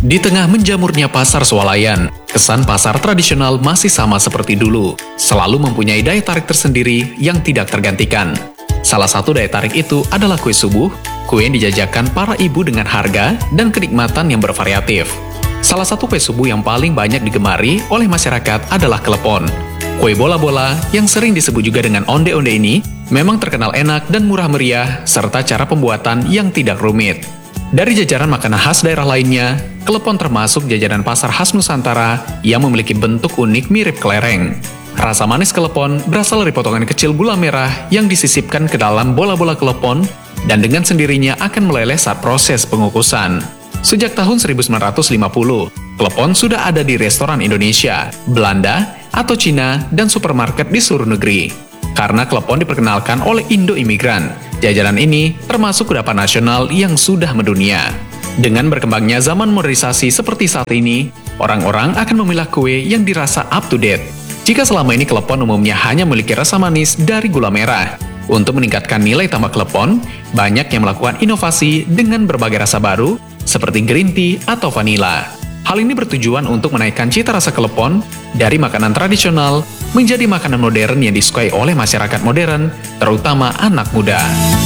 Di tengah menjamurnya pasar swalayan, kesan pasar tradisional masih sama seperti dulu, selalu mempunyai daya tarik tersendiri yang tidak tergantikan. Salah satu daya tarik itu adalah kue subuh, kue yang dijajakan para ibu dengan harga dan kenikmatan yang bervariatif. Salah satu kue subuh yang paling banyak digemari oleh masyarakat adalah klepon. Kue bola-bola yang sering disebut juga dengan onde-onde ini memang terkenal enak dan murah meriah, serta cara pembuatan yang tidak rumit. Dari jajaran makanan khas daerah lainnya, klepon termasuk jajanan pasar khas Nusantara yang memiliki bentuk unik mirip kelereng. Rasa manis klepon berasal dari potongan kecil gula merah yang disisipkan ke dalam bola-bola klepon dan dengan sendirinya akan meleleh saat proses pengukusan. Sejak tahun 1950, klepon sudah ada di restoran Indonesia, Belanda, atau Cina, dan supermarket di seluruh negeri. Karena klepon diperkenalkan oleh Indo-imigran, jajanan ini termasuk kudapan nasional yang sudah mendunia. Dengan berkembangnya zaman modernisasi seperti saat ini, orang-orang akan memilah kue yang dirasa up to date. Jika selama ini klepon umumnya hanya memiliki rasa manis dari gula merah, untuk meningkatkan nilai tambah klepon, banyak yang melakukan inovasi dengan berbagai rasa baru, seperti green tea atau vanila. Hal ini bertujuan untuk menaikkan cita rasa klepon dari makanan tradisional menjadi makanan modern yang disukai oleh masyarakat modern, terutama anak muda.